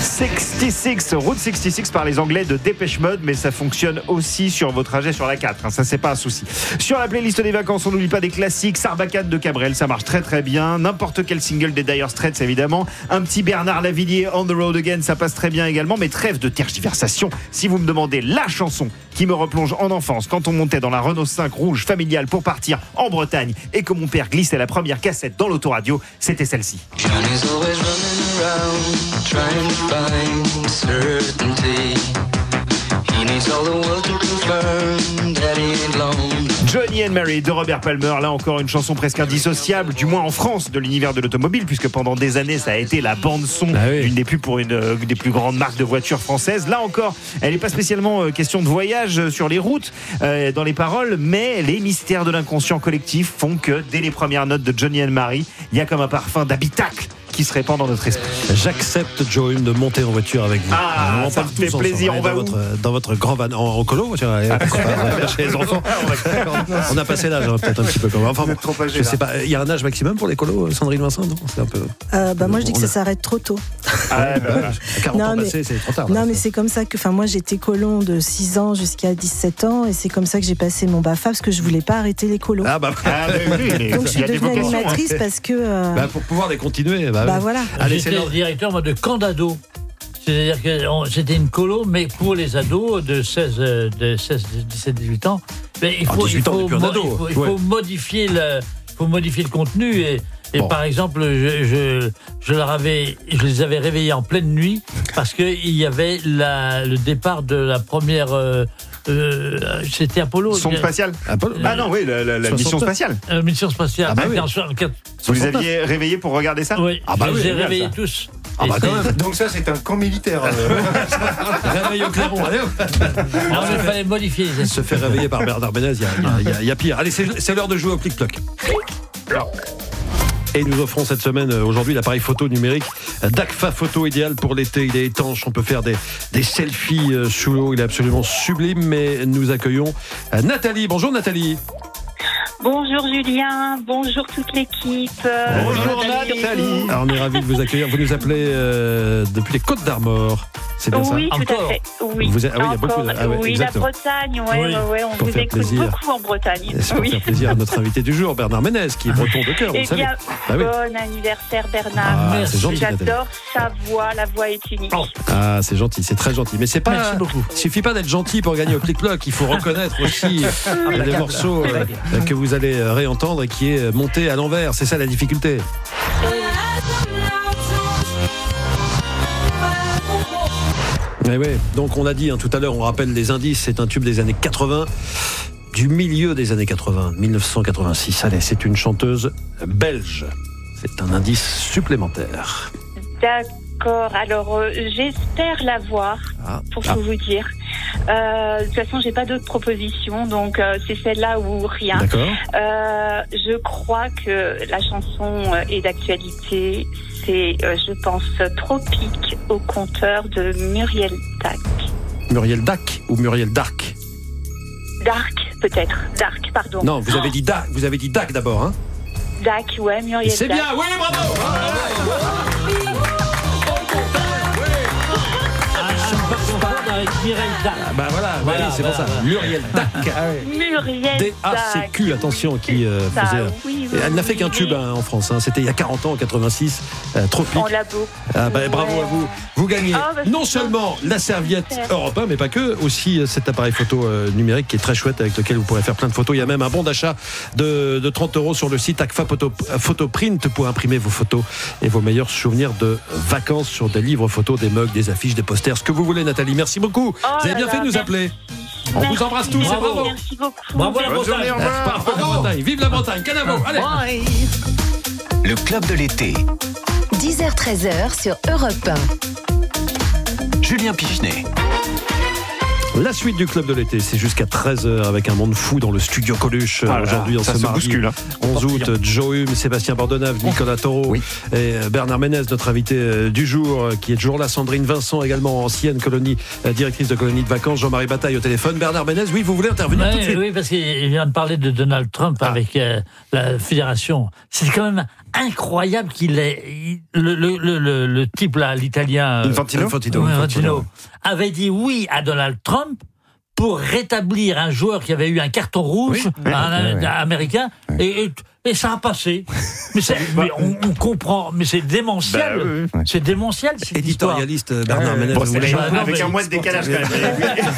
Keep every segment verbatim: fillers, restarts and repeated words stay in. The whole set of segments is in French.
soixante-six, route soixante-six par les Anglais de Dépêche Mode, mais ça fonctionne aussi sur vos trajets sur la quatre, hein, ça c'est pas un souci. Sur la playlist des vacances, on n'oublie pas des classiques, Sarbacane de Cabrel, ça marche très très bien, n'importe quel single des Dire Straits évidemment, un petit Bernard Lavilliers, On the Road Again, ça passe très bien également, mais trêve de tergiversation, si vous me demandez la chanson qui me replonge en enfance quand on montait dans la Renault cinq rouge familiale pour partir en Bretagne et que mon père glissait la première cassette dans l'autoradio, c'était celle-ci. Trying to find certainty. He needs all the world to confirm that he ain't alone. Johnny and Mary de Robert Palmer, là encore une chanson presque indissociable, du moins en France, de l'univers de l'automobile, puisque pendant des années ça a été la bande son ah oui. d'une des plus pour une euh, des plus grandes marques de voitures françaises. Là encore, elle n'est pas spécialement euh, question de voyage euh, sur les routes, euh, dans les paroles, mais les mystères de l'inconscient collectif font que dès les premières notes de Johnny and Mary, il y a comme un parfum d'habitacle qui se répand dans notre esprit. J'accepte, Joe Hume, de monter en voiture avec vous. Ah, on ça me fait tous plaisir. ensemble, On va dans, où votre, dans votre grand van, en, en colo, tiens, allez, ah, chez les enfants. On a passé l'âge, hein, peut-être un petit peu comme. Enfin, Vous êtes trop âgé, je là. sais pas. Il y a un âge maximum pour les colos, Sandrine Vincent, non? C'est un peu. Euh, bah moi je dis que On ça a- s'arrête trop tôt. Ah, bah, voilà. À quarante Non, ans mais- passés, c'est trop tard. Non là. mais c'est comme ça que, enfin moi j'étais colon de six ans jusqu'à dix-sept ans et c'est comme ça que j'ai passé mon BAFA parce que je voulais pas arrêter les colos. Ah bah, Ah, bah oui, mais Donc je il y suis a des devenue vocations, hein. animatrice parce que euh, bah, pour pouvoir les continuer. Bah, bah oui. voilà. Allez, c'est J'étais l'heure. directeur moi, de camp d'ados. C'est-à-dire que on- c'était une colo, mais pour les ados de seize, euh, de seize, dix-sept, dix-huit ans. Mais il Ah, faut, dix-huit il faut, ans, on est plus un mo- ado. il faut, il Ouais. faut modifier le, il faut modifier le contenu et, et Bon. par exemple, je, je, je leur avais, je les avais réveillés en pleine nuit parce que il y avait la, le départ de la première. Euh, euh, c'était Apollo. Son spatial. Apollo. Ah non, oui, la, la- la mission soixante-neuf. spatiale. Euh, mission spatiale. Ah bah oui. En soixante-quatre. Vous les aviez réveillés pour regarder ça? Oui, Ah bah je oui, les ai génial, réveillés ça. tous. Ah Et bah c'est- quand même. Donc ça, c'est un camp militaire. Réveil au clairon. Allez, hop. Non, mais il fallait modifier les Se faire réveiller par Bernard Ménez, il y a- il y, a- il y a- il y a pire. Allez, c'est, c'est l'heure de jouer au clic-ploc. Et nous offrons cette semaine, euh, aujourd'hui, l'appareil photo numérique d'Agfa Photo, idéal pour l'été. Il est étanche, on peut faire des, des selfies euh, sous l'eau. Il est absolument sublime. Mais nous accueillons euh, Nathalie. Bonjour Nathalie. Bonjour Julien, bonjour toute l'équipe. Euh, Bonjour Nathalie. Alors, on est ravis de vous accueillir. Vous nous appelez euh, depuis les Côtes d'Armor. C'est bien Oui, ça tout Encore. à fait. Oui, Vous êtes- ah oui, il y a beaucoup Encore. de- ah ouais, oui, la exactement. Bretagne, ouais, Oui. ouais, ouais, on Pour vous faire écoute plaisir. beaucoup en Bretagne. Et c'est pour Oui. faire plaisir à notre invité du jour, Bernard Ménez, qui est breton de cœur, vous Eh le savez. bien, Bah oui. bon anniversaire Bernard. Ah, Merci. c'est gentil, Nathalie. J'adore sa voix, la voix est unique. Oh. Ah, c'est gentil, c'est très gentil. Mais c'est pas. Merci beaucoup. Il suffit pas d'être gentil pour gagner au clic-ploc. Il faut reconnaître aussi euh, les morceaux euh, que vous allez euh, réentendre et qui est euh, monté à l'envers. C'est ça la difficulté. Eh ouais, donc on a dit hein, tout à l'heure, on rappelle les indices, c'est un tube des années quatre-vingts, du milieu des années quatre-vingts, dix-neuf cent quatre-vingt-six. Allez, c'est une chanteuse belge. C'est un indice supplémentaire. D'accord, alors euh, j'espère la voir, Ah, pour ah, tout vous dire. Euh, de toute façon, j'ai pas d'autres propositions, donc euh, c'est celle-là ou rien. d'accord. Euh, je crois que la chanson euh, est d'actualité. C'est, euh, je pense, Tropique au compteur de Muriel Dac. Muriel Dac ou Muriel Dark? Dark, peut-être. Dark, pardon. Non, vous avez dit Dac, vous avez dit Dac d'abord, hein? Dac, ouais, Muriel Et c'est Dac. bien, oui, bravo! avec Mireille Dac. Ah bah voilà, Voilà, oui, c'est pour voilà, ça. voilà. Muriel Dac. Muriel D A C Q, Dac. attention, qui euh, Ça, faisait. oui, Et oui, elle n'a fait oui, qu'un oui. tube hein, en France. Hein. C'était il y a quarante ans, en quatre-vingt-six. Euh, Tropique. On l'a beau. Ah bah, bravo Ouais. à vous. Vous gagnez Ah, bah, non c'est seulement la serviette super. Europe un, mais pas que, aussi euh, cet appareil photo euh, numérique qui est très chouette avec lequel vous pourrez faire plein de photos. Il y a même un bon d'achat de, de trente euros sur le site Agfa Photo, Photoprint pour imprimer vos photos et vos meilleurs souvenirs de vacances sur des livres photos, des mugs, des affiches, des posters, ce que vous voulez, Nathalie. Merci beaucoup. Oh vous avez là bien là, fait de nous merci. appeler. On Merci. vous embrasse tous et Bravo. bravo. Merci beaucoup. Bravo la Bonne journée, au Bretagne. revoir. Parfait, la Bretagne. Vive la Bretagne. Canavo. Allez. Le club de l'été. dix heures treize heures sur Europe un. Julien Pichenet. La suite du club de l'été, c'est jusqu'à treize heures avec un monde fou dans le studio Coluche. Ah là, Aujourd'hui, on ça se se mardi bouscule, hein. onze août, Joe Hume, Sébastien Bordenave, Nicolas Taureau Oui. et Bernard Ménez, notre invité euh, du jour, euh, qui est toujours là, Sandrine Vincent, également ancienne colonie, euh, directrice de colonie de vacances, Jean-Marie Bataille au téléphone. Bernard Ménez, oui, vous voulez intervenir tout de Ouais, suite? oui, parce qu'il vient de parler de Donald Trump Ah. avec euh, la fédération. C'est quand même incroyable qu'il est. il- Le, le, le, le, le type là, l'Italien. euh, Infantino. Infantino. Ouais, Infantino, avait dit oui à Donald Trump pour rétablir un joueur qui avait eu un carton rouge, Oui. un, Ouais, ouais. un américain, et, et, et ça a passé. Mais, c'est- mais on, on comprend, mais c'est démentiel. Bah, oui, oui. C'est démentiel cette histoire. Éditorialiste euh, Bernard Ouais, Ménez. Bon, vous c'est voulez- Bah, non, avec mais- un mois de décalage quand même.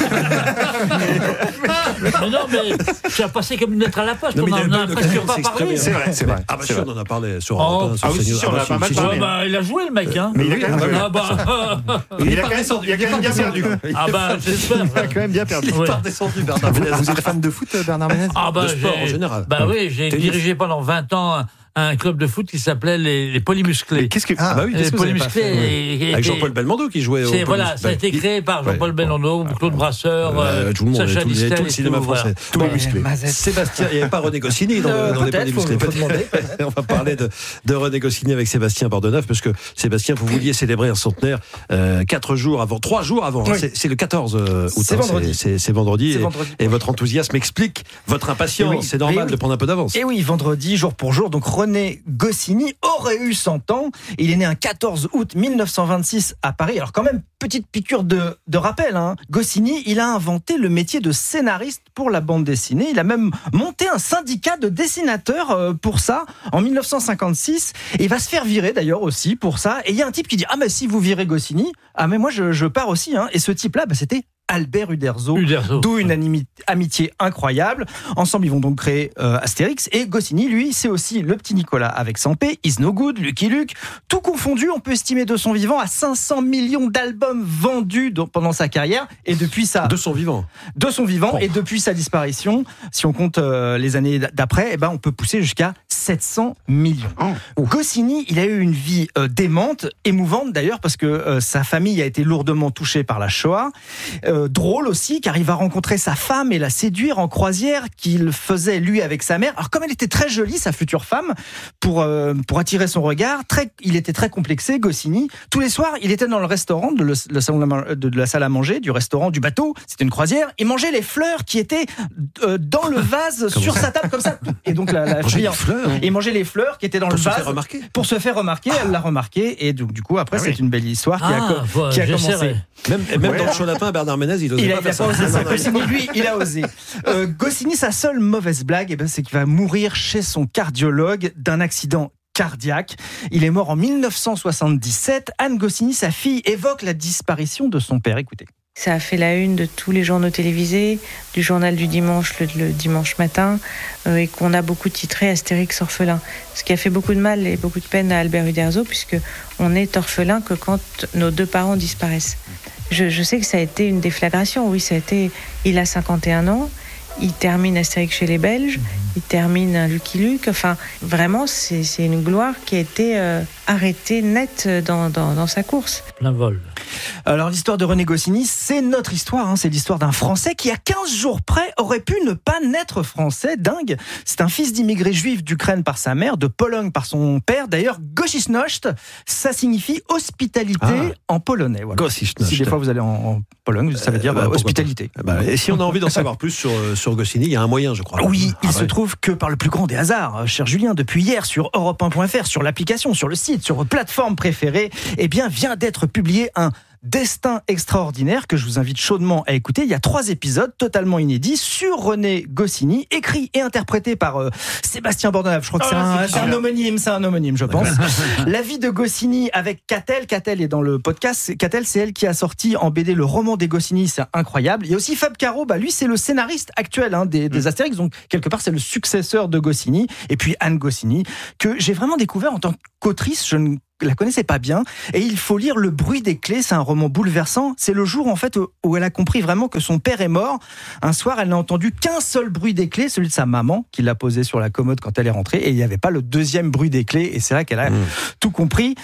Mais non, mais ça a passé comme une lettre à la poste. Non, mais On il a en eu a pas de presque occasion de pas s'exprimer. parlé. C'est vrai, c'est vrai. Ah bah c'est sûr, vrai. on en a parlé sur Oh, Europe un, sur ah oui, CNews. si, on en a bah, pas mal si, parlé. Ouais, bah, il a joué le mec, hein. Mais il a quand même joué. Ah bah, Il a quand même, il a quand même bien perdu. ah bah j'espère. Il a quand même bien perdu. Ouais. pas redescendu, Bernard Ménez. Vous êtes fan de foot, Bernard Ménez? Ah bah, De sport j'ai- en général. Bah oui, j'ai Tennis. dirigé pendant vingt ans un, un club de foot qui s'appelait les, les Polymusclés. Qu'est-ce que. Ah, bah oui, Les qu'est-ce que vous avez pas Polymusclés. fait et- et- Avec et- Jean-Paul Belmondo qui jouait au C'est, voilà, Polymus- ça a été créé par Jean-Paul Ouais. Belmondo, Claude Brasseur, Euh, euh, tout le monde, Sacha tout, il y avait Distel tout le et cinéma tout, voilà. français. Tous les musclés. Mazette. Sébastien, il n'y avait pas René Goscinny dans, Euh, le- dans les peut-être, Polymusclés. faut- faut demander. On va parler de, de René Goscinny avec Sébastien Bordeneuve, parce que Sébastien, vous vouliez célébrer un centenaire euh, quatre jours avant, trois jours avant. hein. Oui. C'est, c'est le quatorze août. C'est hein, vendredi. C'est, c'est vendredi. C'est et, vendredi. et votre enthousiasme explique votre impatience. Oui. C'est normal Oui. de prendre un peu d'avance. Et oui, vendredi, jour pour jour, donc René Goscinny aurait eu cent ans. Il est né un quatorze août mille neuf cent vingt-six à Paris. Alors quand même, petite piqûre de, de rappel, hein. Goscinny, il a inventé le métier de scénariste pour la bande dessinée. Il a même monté un syndicat de dessinateurs euh, pour ça en mille neuf cent cinquante-six. Et il va se faire virer d'ailleurs aussi pour ça. Et il y a un type qui dit « Ah mais si vous virez Goscinny, ah mais moi je, je pars aussi. Hein. » Et ce type-là, bah, c'était Albert Uderzo. Uderzo. D'où une animi- amitié incroyable. Ensemble, ils vont donc créer euh, Astérix. Et Goscinny, lui, c'est aussi le petit Nicolas avec Sampé, Is No Good, Lucky Luke. Tout confondu, on peut estimer de son vivant à cinq cents millions d'albums vendus dans- pendant sa carrière. Et depuis sa, De son vivant. de son vivant, Bon. et depuis sa disparition, si on compte euh, les années d'après, eh ben, on peut pousser jusqu'à sept cents millions. Goscinny, il a eu une vie euh, démente, émouvante d'ailleurs, parce que euh, sa famille a été lourdement touchée par la Shoah. Euh, drôle aussi, car il va rencontrer sa femme et la séduire en croisière qu'il faisait lui avec sa mère. Alors comme elle était très jolie, sa future femme, pour, euh, pour attirer son regard, très, il était très complexé, Goscinny. Tous les soirs, il était dans le restaurant, de, le, le salon de, la, de la salle à manger, du restaurant, du bateau, c'était une croisière, il mangeait les fleurs qui étaient euh, dans le vase sur sa table, comme ça. Et donc la, la Manger fille, des fleurs. il mangeait les fleurs qui étaient dans Pour le se vase. faire remarquer. Pour se faire remarquer, elle l'a remarqué, et donc, du coup, après, Ah c'est oui. une belle histoire qui a, Ah, co- voilà, qui a j'essaierai. commencé. Même, et même Ouais. dans le chaud lapin, Bernard Ménez, il Il n'osait a, pas il a faire pas ça. osé ça. Non, non, il- Goscinny, lui, il a osé. Euh, Goscinny, sa seule mauvaise blague, eh ben, c'est qu'il va mourir chez son cardiologue d'un accident cardiaque. Il est mort en mille neuf cent soixante-dix-sept. Anne Goscinny, sa fille, évoque la disparition de son père. Écoutez. Ça a fait la une de tous les journaux télévisés, du journal du dimanche, le, le dimanche matin, euh, et qu'on a beaucoup titré Astérix orphelin. Ce qui a fait beaucoup de mal et beaucoup de peine à Albert Uderzo, puisque on n'est orphelin que quand nos deux parents disparaissent. Je, je sais que ça a été une déflagration, oui, ça a été... Il a cinquante et un ans, il termine Astérix chez les Belges, il termine un Lucky Luke, enfin, vraiment, c'est, c'est une gloire qui a été euh, arrêtée nette dans, dans, dans sa course. Plein vol. Alors l'histoire de René Goscinny, c'est notre histoire, hein. C'est l'histoire d'un Français qui à quinze jours près aurait pu ne pas naître français, dingue. C'est un fils d'immigrés juifs d'Ukraine par sa mère, de Pologne par son père. D'ailleurs, Gościsność, ça signifie hospitalité Ah. en polonais. Voilà. Gościsność. Si des fois vous allez en, en Pologne, ça veut dire Euh, bah, bah, pourquoi hospitalité. Ah bah, et si on a envie d'en savoir plus sur, euh, sur Goscinny, il y a un moyen, je crois. Oui, Ah il ouais. se trouve que par le plus grand des hasards, euh, cher Julien, depuis hier sur Europe un point F R, sur l'application, sur le site, sur vos plateformes préférées, eh bien, vient d'être publié un Destin extraordinaire que je vous invite chaudement à écouter. Il y a trois épisodes totalement inédits sur René Goscinny, écrit et interprété par euh, Sébastien Bordeneuve. Je crois que c'est, Ah, un, c'est c'est un celui-là. homonyme, c'est un homonyme, je pense. La vie de Goscinny avec Catel. Catel est dans le podcast. C'est- Catel, c'est elle qui a sorti en B D le roman des Goscinny. C'est incroyable. Il y a aussi Fab Caro. Bah, lui, c'est le scénariste actuel hein, des, des Astérix. Donc, quelque part, c'est le successeur de Goscinny. Et puis, Anne Goscinny, que j'ai vraiment découvert en tant qu'autrice. Je ne la connaissais pas bien, et il faut lire Le bruit des clés, c'est un roman bouleversant. C'est le jour en fait où elle a compris vraiment que son père est mort. Un soir, elle n'a entendu qu'un seul bruit des clés, celui de sa maman, qui l'a posé sur la commode quand elle est rentrée, et il n'y avait pas le deuxième bruit des clés, et c'est là qu'elle a mmh. tout compris.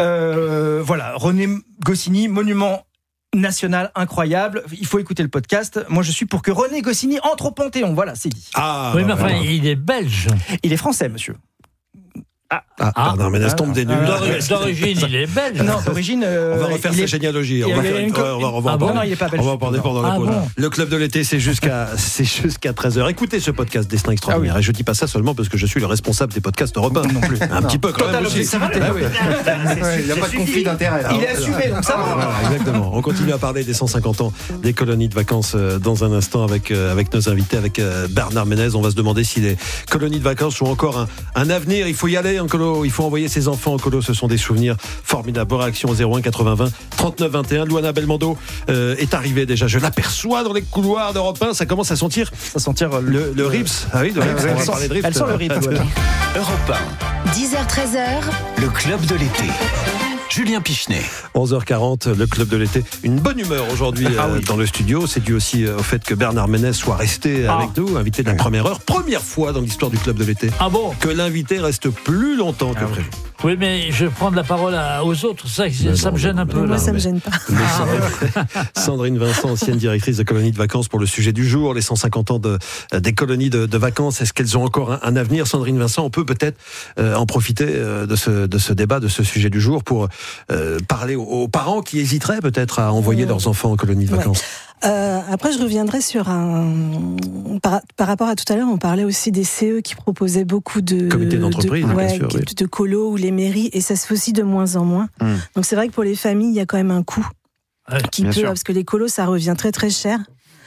Euh, voilà, René Goscinny, monument national incroyable. Il faut écouter le podcast. Moi, je suis pour que René Goscinny entre au Panthéon. Voilà, c'est dit. Ah, oui, mais bah, enfin, bah, il est belge. Il est français, monsieur. Ah, ah, Bernard Ménez tombe des nues. D'origine, il est belge. Non, d'origine. Euh, on va refaire sa généalogie. On va faire une fois. On va revoir. Non, non, il est pas belge. On va en parler pendant la ah, pause. Bon. Le club de l'été, c'est jusqu'à, c'est jusqu'à treize heures. Écoutez ce podcast Destin Extraordinaire. Ah oui. Et je dis pas ça seulement parce que je suis le responsable des podcasts Europe un. Non plus. Un non. petit peu quand même aussi. Ça va, ah, oui. Il n'y a pas de conflit d'intérêt. Il est assumé, donc ça va. Voilà, exactement. On continue à parler des cent cinquante ans des colonies de vacances dans un instant avec, avec nos invités, avec Bernard Ménez. On va se demander si les colonies de vacances ont encore un, un avenir. Il faut y aller en colo. Il faut envoyer ses enfants en colo. Ce sont des souvenirs formidables. Réaction au zéro un quatre-vingts vingt trente-neuf vingt et un. Louana Belmondo euh, est arrivée déjà. Je l'aperçois dans les couloirs d'Europe un. Ça commence à sentir. Ça sentir le, le, le Rips. Ah oui, de Rips. On va parler de Rips. Elle sent le Rips. Europe un. dix heures treize heures. Le club de l'été. Julien Pichenet. onze heures quarante, le club de l'été. Une bonne humeur aujourd'hui ah oui. euh, dans le studio. C'est dû aussi euh, au fait que Bernard Ménez soit resté ah. avec nous, invité de la première heure. Première fois dans l'histoire du club de l'été ah bon que l'invité reste plus longtemps que ah prévu. Oui. Oui, mais je prends de la parole à, aux autres. Ça, ça non, me gêne un peu. Moi, là. ça me gêne pas. Ah. Sandrine Vincent, ancienne directrice de colonies de vacances pour le sujet du jour, les cent cinquante ans de, des colonies de, de vacances. Est-ce qu'elles ont encore un, un avenir, Sandrine Vincent? On peut peut-être euh, en profiter euh, de, ce, de ce débat, de ce sujet du jour pour euh, parler aux, aux parents qui hésiteraient peut-être à envoyer mmh. leurs enfants en colonies de vacances. Ouais. Euh, après, je reviendrai sur un. Par, par rapport à tout à l'heure, on parlait aussi des C E qui proposaient beaucoup de. Comités d'entreprise, de, bien ouais, sûr. De, oui. de colos ou les mairies, et ça se fait aussi de moins en moins. Mmh. Donc c'est vrai que pour les familles, il y a quand même un coût ouais, qui peut, sûr. Parce que les colos, ça revient très très cher.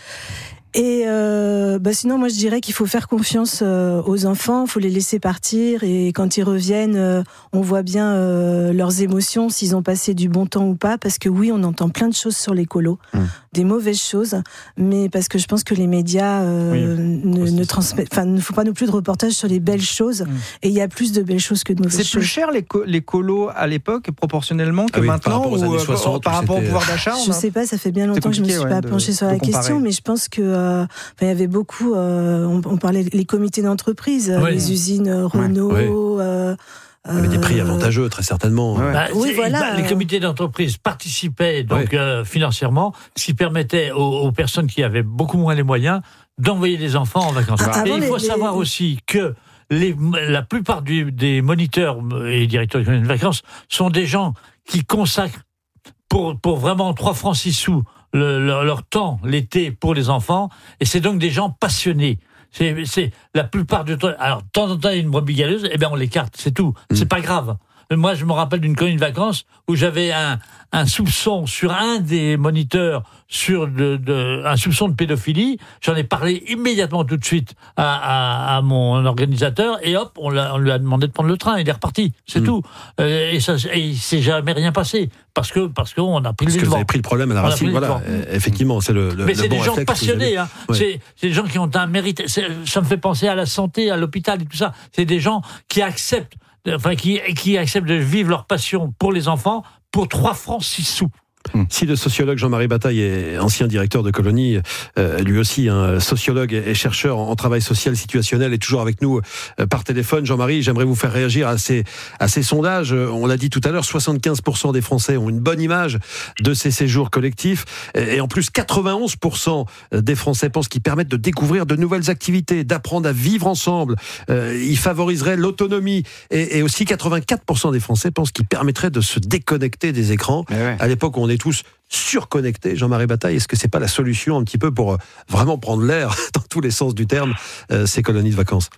Et euh, bah sinon, moi je dirais qu'il faut faire confiance euh, aux enfants, il faut les laisser partir, et quand ils reviennent, euh, on voit bien euh, leurs émotions, s'ils ont passé du bon temps ou pas, parce que oui, on entend plein de choses sur les colos, mmh. des mauvaises choses, mais parce que je pense que les médias euh, oui. ne, ne transmettent, enfin, ne font pas non plus de reportages sur les belles choses, mmh. et il y a plus de belles choses que de mauvaises C'est choses. C'est plus cher les, co- les colos à l'époque, proportionnellement, que ah oui, maintenant, par rapport aux années ou soixante, par rapport au pouvoir d'achat? Je sais pas, ça fait bien longtemps que je me suis ouais, pas de, penchée sur la comparer. question, mais je pense que Euh, il y avait beaucoup, euh, on, on parlait les comités d'entreprise, oui. les usines Renault. Ouais. Euh, Il y avait des prix avantageux, très certainement. Ouais. Bah, oui, voilà. Les comités d'entreprise participaient donc ouais. euh, financièrement, ce qui permettait aux, aux personnes qui avaient beaucoup moins les moyens d'envoyer des enfants en vacances. Ah, et il faut les, savoir les... aussi que les, la plupart du, des moniteurs et directeurs de colonies de vacances sont des gens qui consacrent pour, pour vraiment trois francs six sous Le, leur, leur temps l'été pour les enfants, et c'est donc des gens passionnés. C'est, c'est la plupart du temps. Alors, de temps en temps, il y a une brebis galeuse, eh bien, on l'écarte, c'est tout. Mmh. C'est pas grave. Moi, je me rappelle d'une colonie de vacances où j'avais un, un soupçon sur un des moniteurs, sur de, de, un soupçon de pédophilie. J'en ai parlé immédiatement tout de suite à, à, à mon organisateur, et hop, on, l'a, on lui a demandé de prendre le train. Il est reparti, c'est mmh. tout. Euh, et ça, et il s'est jamais rien passé parce que parce qu'on a pris parce le que devant. Vous avez pris le problème à la racine. Voilà, euh, effectivement, c'est le. le Mais le c'est bon des gens passionnés. Hein. Ouais. C'est, c'est des gens qui ont un mérite. C'est, ça me fait penser à la santé, à l'hôpital et tout ça. C'est des gens qui acceptent. Enfin, qui, qui acceptent de vivre leur passion pour les enfants pour trois francs six sous. Si le sociologue Jean-Marie Bataille est ancien directeur de colonie, euh, lui aussi un sociologue et chercheur en travail social situationnel, est toujours avec nous euh, par téléphone. Jean-Marie, j'aimerais vous faire réagir à ces, à ces sondages. On l'a dit tout à l'heure, soixante-quinze pour cent des Français ont une bonne image de ces séjours collectifs, et en plus quatre-vingt-onze pour cent des Français pensent qu'ils permettent de découvrir de nouvelles activités, d'apprendre à vivre ensemble. Euh, ils favoriseraient l'autonomie, et, et aussi quatre-vingt-quatre pour cent des Français pensent qu'ils permettraient de se déconnecter des écrans. Ouais. À l'époque où on est tous surconnectés. Jean-Marie Bataille, est-ce que c'est pas la solution un petit peu pour euh, vraiment prendre l'air dans tous les sens du terme, euh, ces colonies de vacances?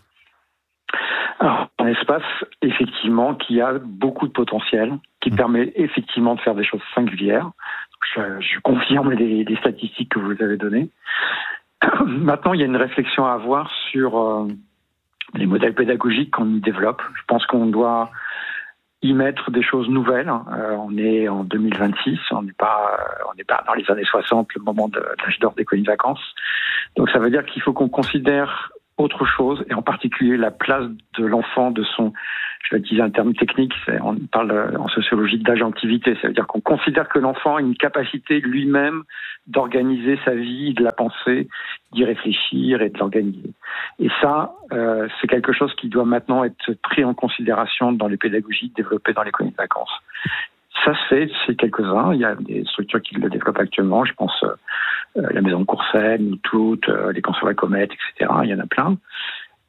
Alors, un espace, effectivement, qui a beaucoup de potentiel, qui mmh. permet effectivement de faire des choses singulières. Je, je confirme les, les statistiques que vous avez données. Maintenant, il y a une réflexion à avoir sur euh, les modèles pédagogiques qu'on y développe. Je pense qu'on doit y mettre des choses nouvelles. Euh, on est en deux mille vingt-six, on n'est pas, on n'est pas dans les années soixante, le moment de, de l'âge d'or des colonies de vacances. Donc ça veut dire qu'il faut qu'on considère autre chose, et en particulier la place de l'enfant, de son, je vais utiliser un terme technique, c'est, on parle en sociologie d'agentivité, ça veut dire qu'on considère que l'enfant a une capacité lui-même d'organiser sa vie, de la penser, d'y réfléchir et de l'organiser. Et ça, euh, c'est quelque chose qui doit maintenant être pris en considération dans les pédagogies développées dans les colonies de vacances. Ça se fait, c'est quelques-uns. Il y a des structures qui le développent actuellement. Je pense euh, la Maison de Courcelles, nous toutes, euh, les Camps sur la Comète, et cetera. Il y en a plein.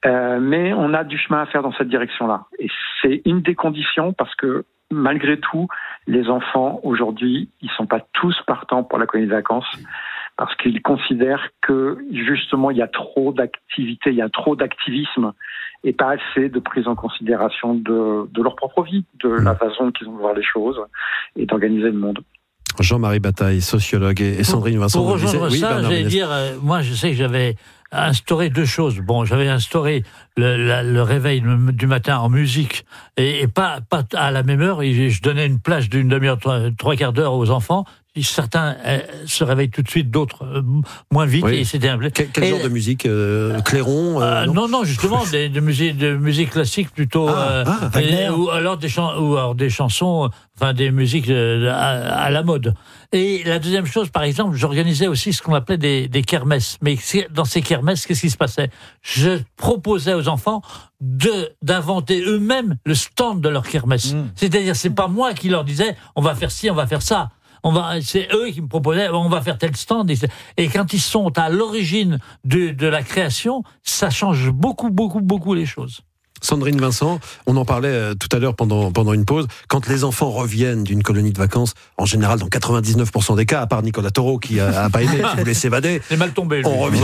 Euh, mais on a du chemin à faire dans cette direction-là. Et c'est une des conditions parce que malgré tout, les enfants aujourd'hui, ils sont pas tous partants pour la colonie de vacances parce qu'ils considèrent que justement il y a trop d'activités, il y a trop d'activisme et pas assez de prise en considération de, de leur propre vie, de la façon qu'ils ont de voir les choses et d'organiser le monde. Jean-Marie Bataille, sociologue, et Sandrine Vincent. Pour rejoindre disait, ça, oui, j'allais dire, euh, moi je sais que j'avais instauré deux choses. Bon, j'avais instauré le, la, le réveil du matin en musique et, et pas, pas à la même heure. Et je donnais une plage d'une demi-heure, trois, trois quarts d'heure aux enfants. Certains euh, se réveillent tout de suite, d'autres euh, moins vite. Oui. Et c'était un... Quel, quel et, genre de musique euh, Clairon euh, euh, non, non, justement, des, de, musique, de musique classique plutôt. Ah, euh, ah, et, ou, alors des chan- ou alors des chansons, enfin des musiques euh, à, à la mode. Et la deuxième chose, par exemple, j'organisais aussi ce qu'on appelait des, des kermesses. Mais dans ces kermesses, qu'est-ce qui se passait ? Je proposais aux enfants de d'inventer eux-mêmes le stand de leur kermesse. Mmh. C'est-à-dire, c'est pas moi qui leur disais on va faire ci, on va faire ça. On va, c'est eux qui me proposaient, on va faire tel stand. Et quand ils sont à l'origine de, de la création, ça change beaucoup, beaucoup, beaucoup les choses. Sandrine Vincent, on en parlait euh, tout à l'heure pendant, pendant une pause. Quand les enfants reviennent d'une colonie de vacances, en général, dans quatre-vingt-dix-neuf pour cent des cas, à part Nicolas Taureau qui a, a pas aimé, qui voulait s'évader, c'est mal tombé. On revient,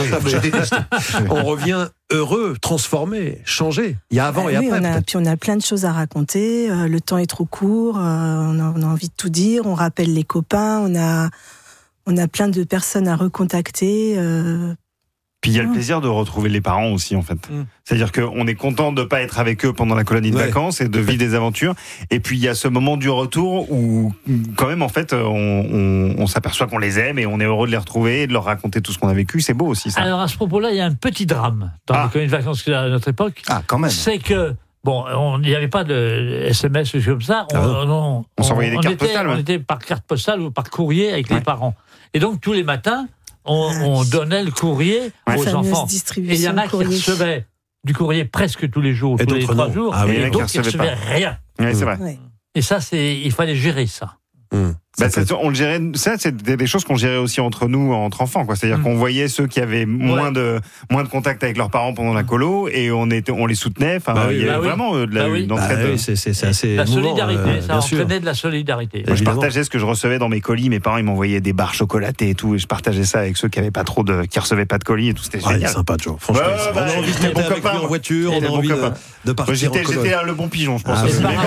Oui, on revient heureux, transformé, changé. Il y a avant ah, et oui, après. On a, puis on a plein de choses à raconter. Euh, le temps est trop court. Euh, on, a, on a envie de tout dire. On rappelle les copains. On a, on a plein de personnes à recontacter. Euh, Puis il y a le plaisir de retrouver les parents aussi, en fait. Mm. C'est-à-dire qu'on est content de ne pas être avec eux pendant la colonie de ouais. vacances et de vivre des aventures. Et puis il y a ce moment du retour où, quand même, en fait, on, on, on s'aperçoit qu'on les aime et on est heureux de les retrouver et de leur raconter tout ce qu'on a vécu. C'est beau aussi, ça. Alors, à ce propos-là, il y a un petit drame dans ah. les colonies de vacances à notre époque. Ah, quand même. C'est que, bon, il n'y avait pas de S M S ou comme ça. On, ah, on, on, on s'envoyait des cartes était, postales. On ouais. était par carte postale ou par courrier avec ouais. les parents. Et donc, tous les matins, On, on donnait le courrier ouais, aux enfants. Et il y en a qui recevaient du courrier presque tous les jours, et tous les trois non. jours, ah, oui, et d'autres qui ne recevaient rien. Oui, c'est vrai. Ouais. Et ça, c'est, il fallait gérer ça. Mmh. Bah, ça, on le gérait, ça, c'était des choses qu'on gérait aussi entre nous, entre enfants, quoi. C'est-à-dire mmh. qu'on voyait ceux qui avaient moins ouais. de, moins de contact avec leurs parents pendant la colo et on était, on les soutenait. Enfin, bah oui, il y avait bah vraiment oui. de la, bah oui. une entraide. Bah oui, c'est, c'est, c'est assez la mouvant, solidarité, euh, ça entraînait de la solidarité. Moi, je partageais ce que je recevais dans mes colis. Mes parents, ils m'envoyaient des barres chocolatées et tout, et je partageais ça avec ceux qui avaient pas trop de, qui recevaient pas de colis et tout. C'était ah, génial. C'est sympa, Joe. Franchement, ouais, on bah, a envie de bon avec lui en voiture, on a envie de partir. J'étais, j'étais le bon pigeon, je pense.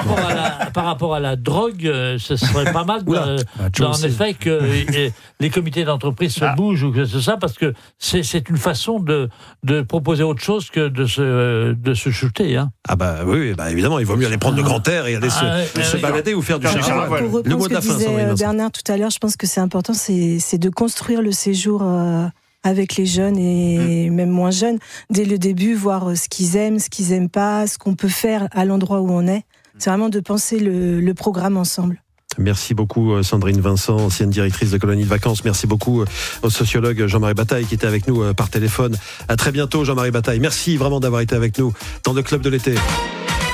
Par rapport à la drogue, ce serait pas mal, en effet, que les comités d'entreprise se ah. bougent ou que c'est ça, parce que c'est, c'est une façon de, de proposer autre chose que de se, de se shooter. Hein. Ah bah oui, bah évidemment, il vaut mieux aller prendre le grand air et aller ah, se, ouais, se ouais, balader ouais. ou faire du char. Pour reprendre le mot ce que de la disait fin, Bernard tout à l'heure, je pense que c'est important, c'est, c'est de construire le séjour euh, avec les jeunes et mmh. même moins jeunes, dès le début, voir ce qu'ils aiment, ce qu'ils aiment pas, ce qu'on peut faire à l'endroit où on est. C'est vraiment de penser le, le programme ensemble. Merci beaucoup Sandrine Vincent, ancienne directrice de colonie de vacances. Merci beaucoup au sociologue Jean-Marie Bataille qui était avec nous par téléphone. À très bientôt Jean-Marie Bataille. Merci vraiment d'avoir été avec nous dans le Club de l'été.